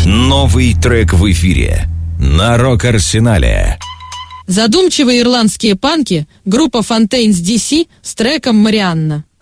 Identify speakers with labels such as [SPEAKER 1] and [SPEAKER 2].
[SPEAKER 1] Новый трек в эфире на Рок-Арсенале.
[SPEAKER 2] Задумчивые ирландские панки, группа Fontaines DC с треком «Марианна».